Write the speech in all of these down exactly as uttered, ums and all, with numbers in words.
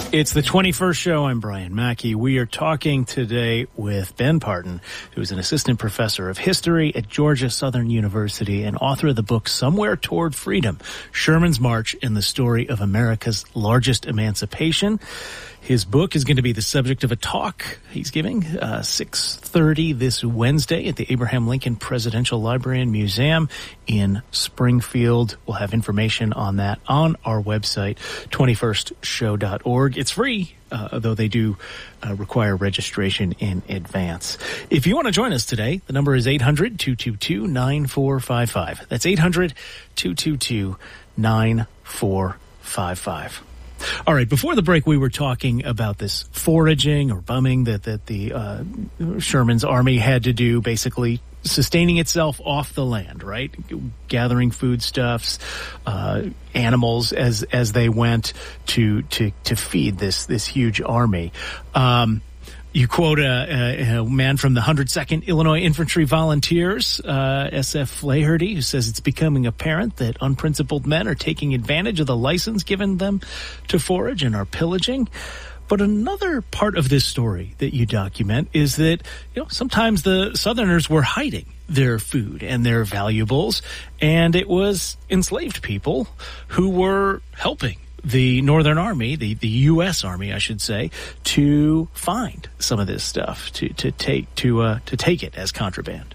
It's the twenty-first show. I'm Brian Mackey. We are talking today with Ben Parton, who is an assistant professor of history at Georgia Southern University and author of the book Somewhere Toward Freedom, Sherman's March and the Story of America's Largest Emancipation. His book is going to be the subject of a talk he's giving uh, six thirty this Wednesday at the Abraham Lincoln Presidential Library and Museum in Springfield. We'll have information on that on our website, twenty-first show dot org. It's free, uh, though they do uh, require registration in advance. If you want to join us today, the number is eight hundred, two two two, nine four five five. That's eight hundred, two two two, nine four five five. All right, before the break, we were talking about this foraging or bumming that, that the uh, Sherman's army had to do, basically sustaining itself off the land, right? Gathering foodstuffs, uh, animals as as they went to to to feed this this huge army. Um You quote a, a, a man from the one hundred second Illinois Infantry Volunteers, uh, S F Flaherty, who says it's becoming apparent that unprincipled men are taking advantage of the license given them to forage and are pillaging. But another part of this story that you document is that, you know, sometimes the Southerners were hiding their food and their valuables, and it was enslaved people who were helping the Northern Army, the, the U S Army, I should say, to find some of this stuff, to, to take, to, uh, to take it as contraband.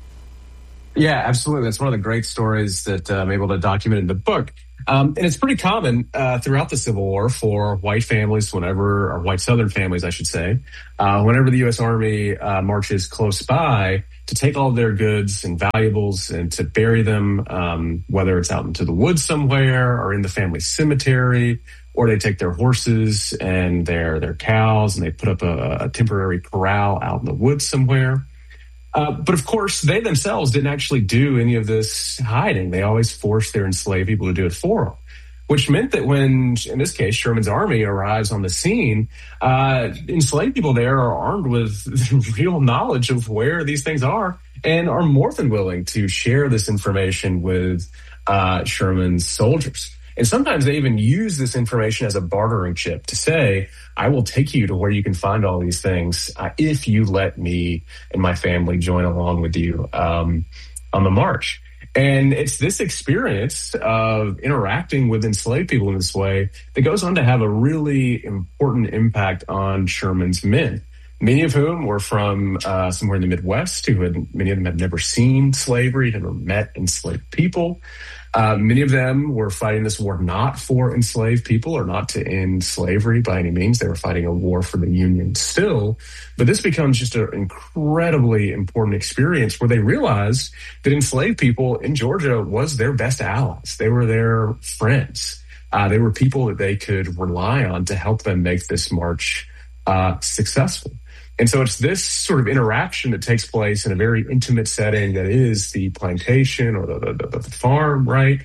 Yeah, absolutely. That's one of the great stories that uh, I'm able to document in the book. Um, and it's pretty common uh, throughout the Civil War for white families, whenever, or white Southern families, I should say, uh, whenever the U S Army uh, marches close by, to take all of their goods and valuables and to bury them, um, whether it's out into the woods somewhere or in the family cemetery, or they take their horses and their their cows and they put up a, a temporary corral out in the woods somewhere. Uh, but of course, they themselves didn't actually do any of this hiding. They always forced their enslaved people to do it for them, which meant that when, in this case, Sherman's army arrives on the scene, uh, enslaved people there are armed with real knowledge of where these things are and are more than willing to share this information with uh, Sherman's soldiers. And sometimes they even use this information as a bartering chip to say, I will take you to where you can find all these things uh, if you let me and my family join along with you um, on the march. And it's this experience of interacting with enslaved people in this way that goes on to have a really important impact on Sherman's men, many of whom were from uh, somewhere in the Midwest, who had, many of them had never seen slavery, never met enslaved people. Uh, many of them were fighting this war not for enslaved people or not to end slavery by any means. They were fighting a war for the Union still. But this becomes just an incredibly important experience where they realized that enslaved people in Georgia was their best allies. They were their friends. Uh, they were people that they could rely on to help them make this march uh, successful. And so it's this sort of interaction that takes place in a very intimate setting that is the plantation or the, the, the farm, right?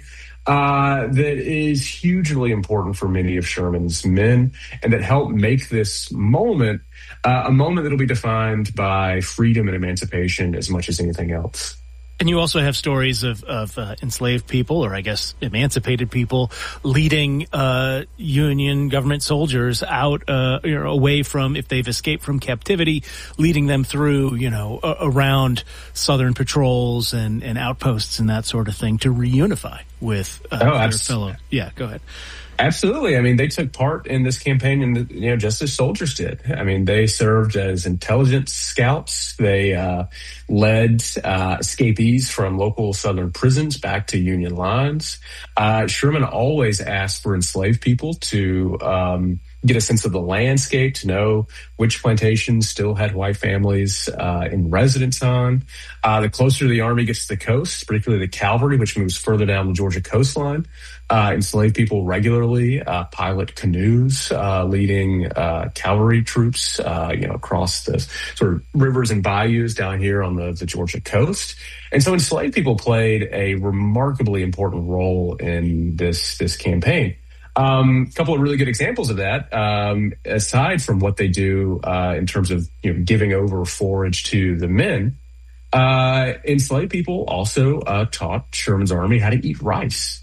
Uh, that is hugely important for many of Sherman's men and that help make this moment uh, a moment that will be defined by freedom and emancipation as much as anything else. And you also have stories of, of uh, enslaved people, or I guess emancipated people, leading uh, Union government soldiers out, uh, you know, away from, if they've escaped from captivity, leading them through, you know, uh, around Southern patrols and, and outposts and that sort of thing to reunify with uh, oh, their fellow. Yeah, go ahead. Absolutely. I mean, they took part in this campaign, and you know, just as soldiers did. I mean, they served as intelligence scouts. They uh, led uh, escapees from local Southern prisons back to Union lines. Uh, Sherman always asked for enslaved people to um, get a sense of the landscape, to know which plantations still had white families uh, in residence on. Uh, the closer the army gets to the coast, particularly the cavalry, which moves further down the Georgia coastline, uh, enslaved people regularly uh, pilot canoes uh, leading uh, cavalry troops, uh, you know, across the sort of rivers and bayous down here on the, the Georgia coast. And so enslaved people played a remarkably important role in this this campaign. Um, a couple of really good examples of that, um, aside from what they do uh, in terms of you know giving over forage to the men, uh, enslaved people also uh, taught Sherman's army how to eat rice.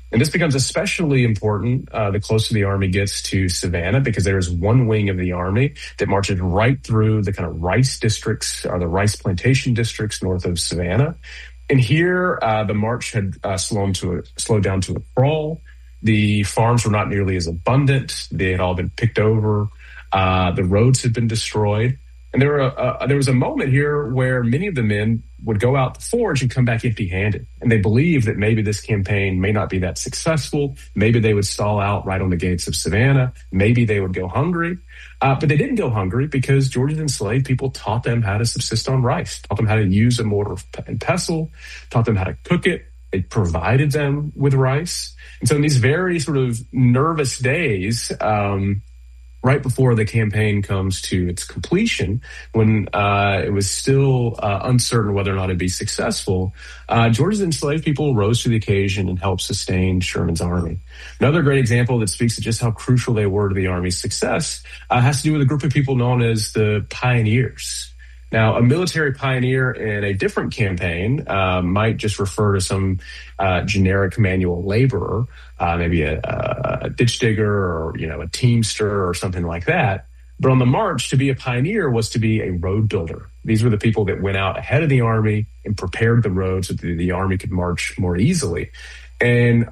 And this becomes especially important uh, the closer the Army gets to Savannah, because there is one wing of the Army that marches right through the kind of rice districts, or the rice plantation districts north of Savannah. And here, uh, the march had uh, slowed, to a, slowed down to a crawl. The farms were not nearly as abundant. They had all been picked over. Uh, the roads had been destroyed. And there, were a, uh, there was a moment here where many of the men would go out to forage and come back empty-handed. And they believed that maybe this campaign may not be that successful. Maybe they would stall out right on the gates of Savannah. Maybe they would go hungry. Uh, but they didn't go hungry because Georgia's enslaved people taught them how to subsist on rice, taught them how to use a mortar and pestle, taught them how to cook it. It provided them with rice. And so in these very sort of nervous days, um, right before the campaign comes to its completion, when uh, it was still uh, uncertain whether or not it'd be successful, uh, Georgia's enslaved people rose to the occasion and helped sustain Sherman's army. Another great example that speaks to just how crucial they were to the Army's success uh, has to do with a group of people known as the pioneers. Now, a military pioneer in a different campaign uh, might just refer to some uh, generic manual laborer, uh, maybe a, a ditch digger or, you know, a teamster or something like that. But on the march, to be a pioneer was to be a road builder. These were the people that went out ahead of the Army and prepared the roads so that the, the Army could march more easily. And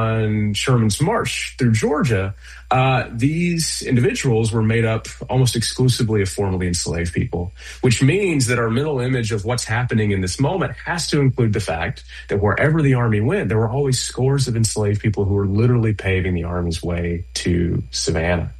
on Sherman's march through Georgia, uh, these individuals were made up almost exclusively of formerly enslaved people, which means that our mental image of what's happening in this moment has to include the fact that wherever the Army went, there were always scores of enslaved people who were literally paving the Army's way to Savannah.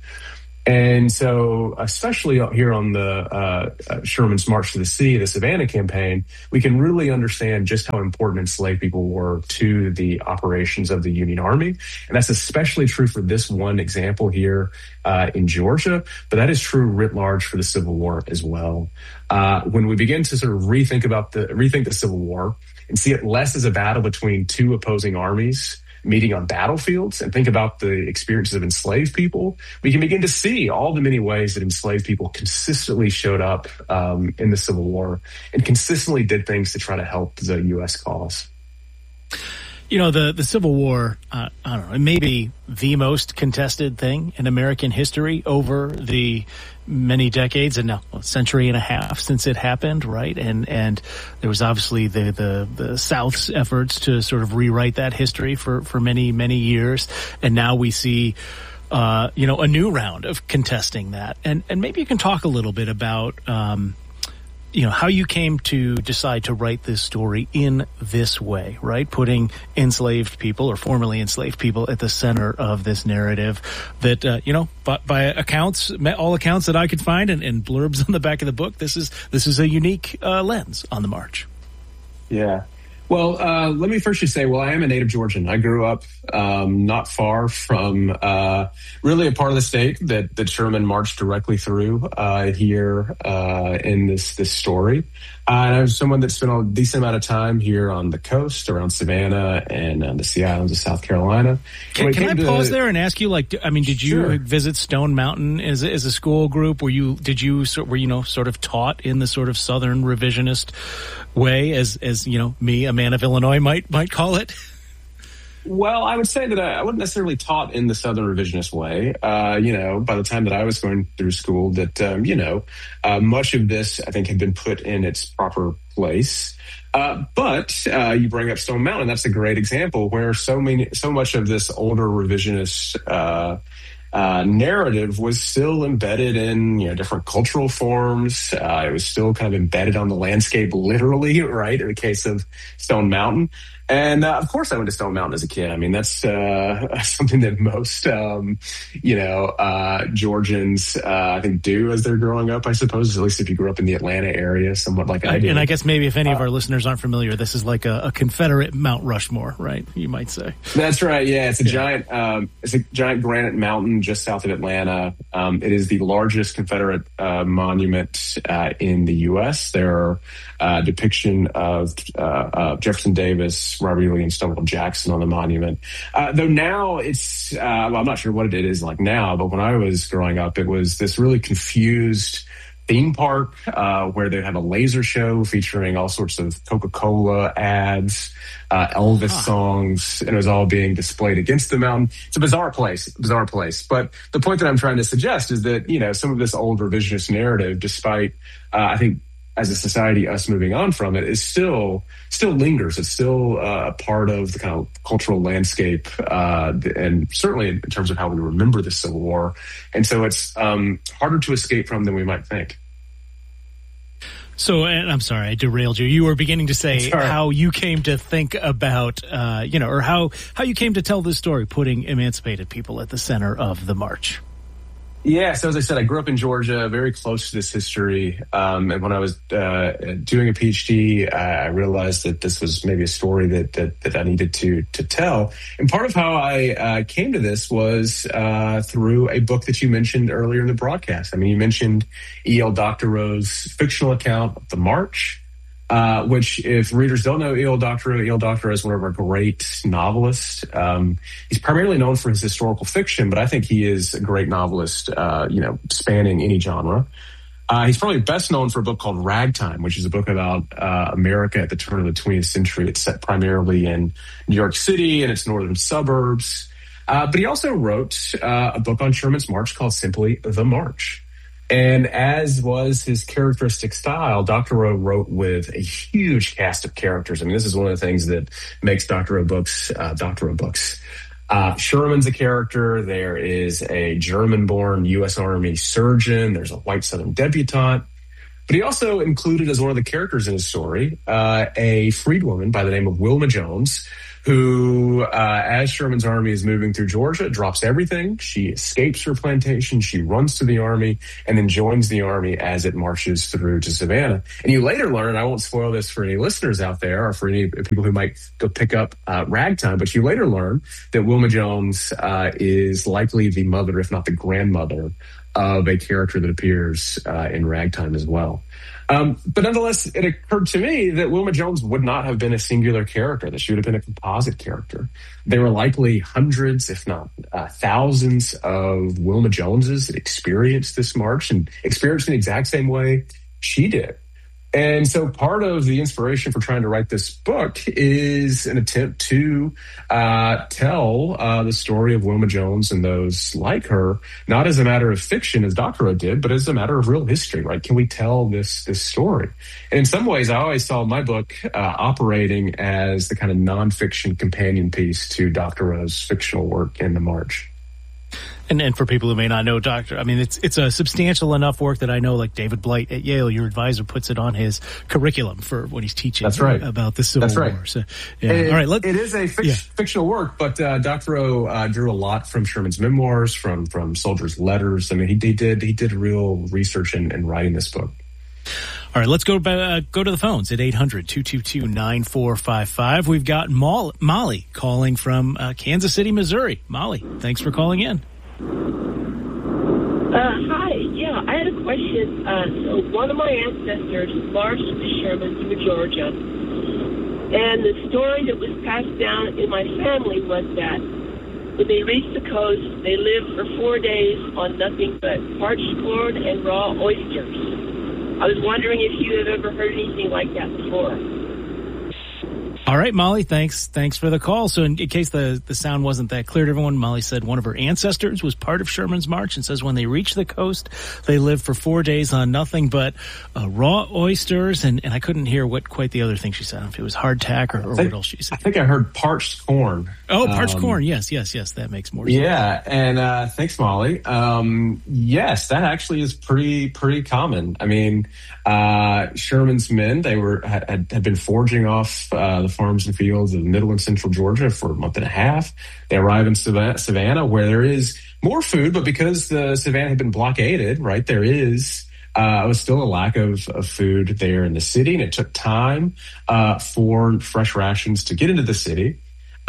And so, especially here on the uh, uh, Sherman's March to the Sea, the Savannah campaign, we can really understand just how important enslaved people were to the operations of the Union Army. And that's especially true for this one example here uh, in Georgia, but that is true writ large for the Civil War as well. Uh, when we begin to sort of rethink about the rethink the Civil War and see it less as a battle between two opposing armies meeting on battlefields, and think about the experiences of enslaved people, we can begin to see all the many ways that enslaved people consistently showed up um, in the Civil War and consistently did things to try to help the U S cause. You know, the, the Civil War, uh, I don't know, it may be the most contested thing in American history over the many decades and now a century and a half since it happened, right? And and there was obviously the, the, the South's efforts to sort of rewrite that history for, for many, many years. And now we see, uh, you know, a new round of contesting that. And, and maybe you can talk a little bit about, um, you know, how you came to decide to write this story in this way, right? Putting enslaved people or formerly enslaved people at the center of this narrative that, uh, you know, by, by accounts, all accounts that I could find and, and blurbs on the back of the book, this is, this is a unique uh, lens on the march. Yeah. Well, uh, let me first just say, well, I am a native Georgian. I grew up um, not far from uh, really a part of the state that, that Sherman marched directly through uh, here uh, in this this story. Uh, and I was someone that spent a decent amount of time here on the coast, around Savannah and uh, the Sea Islands of South Carolina. Can, can I to, pause there and ask you, like, I mean, did you sure. visit Stone Mountain as, as a school group? Were you, did you, were you know, sort of taught in the sort of Southern revisionist way, as, as you know, me, a man of Illinois, might might call it? Well, I would say that I, I wasn't necessarily taught in the Southern revisionist way. Uh, you know, by the time that I was going through school, that, um, you know, uh, much of this, I think, had been put in its proper place. Uh, but uh, you bring up Stone Mountain. That's a great example where so many, so much of this older revisionist uh, uh, narrative was still embedded in, you know, different cultural forms. Uh, it was still kind of embedded on the landscape, literally, right? In the case of Stone Mountain. And, uh, of course, I went to Stone Mountain as a kid. I mean, that's uh, something that most, um, you know, uh, Georgians, uh, I think, do as they're growing up, I suppose, at least if you grew up in the Atlanta area, somewhat like I did. And I guess maybe if any uh, of our listeners aren't familiar, this is like a, a Confederate Mount Rushmore, right? You might say. That's right. Yeah, it's a yeah. giant um, it's a giant granite mountain just south of Atlanta. Um, it is the largest Confederate uh, monument uh, in the U S. There are uh, depiction of uh, uh, Jefferson Davis, Robert E. Lee, and Stonewall Jackson on the monument. Uh, though now it's, uh, well, I'm not sure what it is like now, but when I was growing up, it was this really confused theme park uh, where they'd have a laser show featuring all sorts of Coca-Cola ads, uh, Elvis huh. songs, and it was all being displayed against the mountain. It's a bizarre place, bizarre place. But the point that I'm trying to suggest is that, you know, some of this old revisionist narrative, despite, uh, I think, as a society, us moving on from it, is still still lingers. It's still uh, a part of the kind of cultural landscape, uh, and certainly in terms of how we remember the Civil War. And so it's um, harder to escape from than we might think. So, and I'm sorry, I derailed you. You were beginning to say sorry. how you came to think about, uh, you know, or how, how you came to tell this story, putting emancipated people at the center of the march. Yeah, so as I said, I grew up in Georgia, very close to this history. Um, and when I was uh, doing a PhD, I realized that this was maybe a story that that, that I needed to to tell. And part of how I uh, came to this was uh, through a book that you mentioned earlier in the broadcast. I mean, you mentioned E L. Doctorow's fictional account of the March. Uh, which, if readers don't know E L. Doctorow, E L. Doctorow is one of our great novelists. Um, he's primarily known for his historical fiction, but I think he is a great novelist, uh, you know, spanning any genre. Uh, he's probably best known for a book called Ragtime, which is a book about uh, America at the turn of the twentieth century. It's set primarily in New York City and its northern suburbs. Uh, but he also wrote uh, a book on Sherman's March called simply The March. And as was his characteristic style, Doctorow wrote with a huge cast of characters. I mean, this is one of the things that makes Doctorow books, uh, Doctorow books. Uh, Sherman's a character. There is a German-born U S Army surgeon. There's a white Southern debutante. But he also included as one of the characters in his story, uh, a freedwoman by the name of Wilma Jones, who, uh, as Sherman's army is moving through Georgia, drops everything. She escapes her plantation. She runs to the army and then joins the army as it marches through to Savannah. And you later learn, I won't spoil this for any listeners out there or for any people who might go pick up uh, Ragtime, but you later learn that Wilma Jones uh, is likely the mother, if not the grandmother, of a character that appears uh, in Ragtime as well. Um, but nonetheless, it occurred to me that Wilma Jones would not have been a singular character, that she would have been a composite character. There were likely hundreds, if not uh, thousands, of Wilma Joneses that experienced this march and experienced in the exact same way she did. And so part of the inspiration for trying to write this book is an attempt to uh, tell uh, the story of Wilma Jones and those like her, not as a matter of fiction, as Doctorow did, but as a matter of real history, right? Can we tell this this story? And in some ways, I always saw my book uh, operating as the kind of nonfiction companion piece to Doctorow's fictional work in The March. And, and for people who may not know, Doctor, I mean, it's it's a substantial enough work that I know, like David Blight at Yale, your advisor, puts it on his curriculum for when he's teaching That's right. about the Civil That's right. War. So, yeah. It, All right, let, it is a fic- yeah. fictional work, but uh, Doctorow uh, drew a lot from Sherman's memoirs, from from soldiers' letters. I mean, he, he did he did real research in, in writing this book. All right, let's go uh, go to the phones at eight hundred, two two two, nine four five five. We've got Molly, Molly calling from uh, Kansas City, Missouri. Molly, thanks for calling in. Uh, hi, yeah, I had a question. Uh, so one of my ancestors marched with Sherman through Georgia, and the story that was passed down in my family was that when they reached the coast, they lived for four days on nothing but parched corn and raw oysters. I was wondering if you have ever heard anything like that before. All right, Molly, thanks thanks for the call. So in, in case the, the sound wasn't that clear to everyone, Molly said one of her ancestors was part of Sherman's March and says when they reached the coast, they lived for four days on nothing but uh, raw oysters. And, and I couldn't hear what quite the other thing she said, if it was hardtack or, or think, what else she said. I think I heard parched corn. Oh, parched um, corn. Yes, yes, yes. That makes more sense. Yeah, and uh, thanks, Molly. Um, yes, that actually is pretty pretty common. I mean, uh, Sherman's men, they were had, had been foraging off uh, the farms and fields of middle and central Georgia for a month and a half. They arrive in Savannah, where there is more food, but because the Savannah had been blockaded, right, there is uh, was still a lack of, of food there in the city, and it took time uh, for fresh rations to get into the city.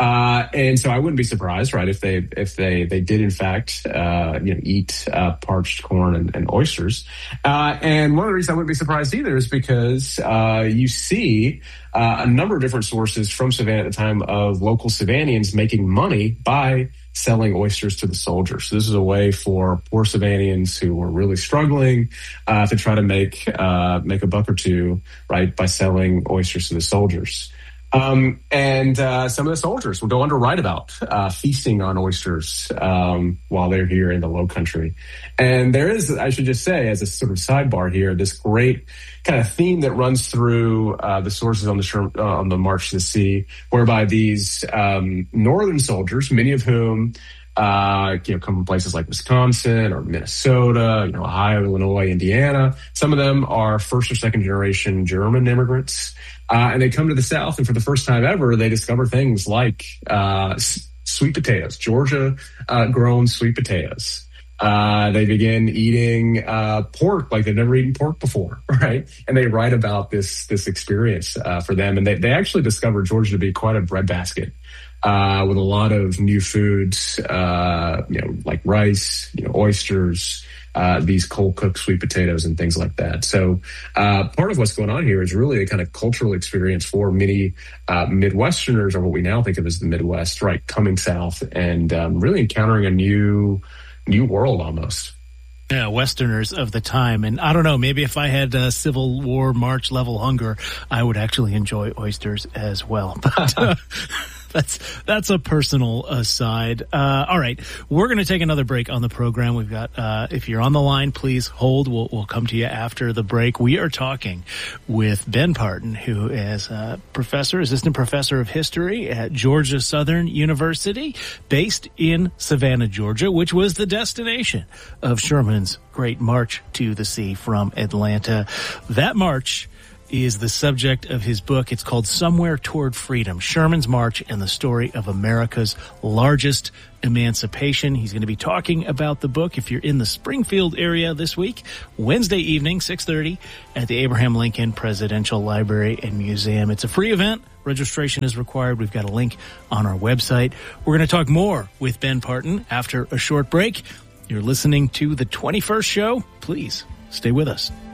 Uh, and so I wouldn't be surprised, right, if they if they they did in fact uh, you know eat uh, parched corn and, and oysters. Uh, and one of the reasons I wouldn't be surprised either is because uh, you see uh, a number of different sources from Savannah at the time of local Savannians making money by selling oysters to the soldiers. So this is a way for poor Savannians who were really struggling uh, to try to make uh, make a buck or two, right, by selling oysters to the soldiers. Um, and uh, some of the soldiers will go on to write about uh, feasting on oysters um, while they're here in the Low Country. And there is, I should just say, as a sort of sidebar here, this great kind of theme that runs through uh, the sources on the uh, on the March to the Sea, whereby these um, northern soldiers, many of whom uh, you know come from places like Wisconsin or Minnesota, you know, Ohio, Illinois, Indiana. Some of them are first or second generation German immigrants. Uh, and they come to the South, and for the first time ever, they discover things like uh, s- sweet potatoes, Georgia uh, grown sweet potatoes. Uh, they begin eating uh, pork like they've never eaten pork before, right? And they write about this this experience uh, for them. And they, they actually discover Georgia to be quite a breadbasket uh, with a lot of new foods, uh, you know, like rice, you know, oysters, Uh, these cold cooked sweet potatoes and things like that. So uh, part of what's going on here is really a kind of cultural experience for many uh, Midwesterners, or what we now think of as the Midwest, right, coming south and um, really encountering a new new world almost. Yeah, Westerners of the time. And I don't know, maybe if I had uh, Civil War March level hunger, I would actually enjoy oysters as well. But uh, That's that's a personal aside. Uh, all right, we're going to take another break on the program. We've got, uh, if you're on the line, please hold. We'll, we'll come to you after the break. We are talking with Ben Parton, who is a professor, assistant professor of history at Georgia Southern University, based in Savannah, Georgia, which was the destination of Sherman's Great March to the Sea from Atlanta. That march is the subject of his book. It's called Somewhere Toward Freedom, Sherman's March and the Story of America's Largest Emancipation. He's going to be talking about the book if you're in the Springfield area this week, Wednesday evening, six thirty, at the Abraham Lincoln Presidential Library and Museum. It's a free event. Registration is required. We've got a link on our website. We're going to talk more with Ben Parton after a short break. You're listening to the twenty-first show. Please stay with us.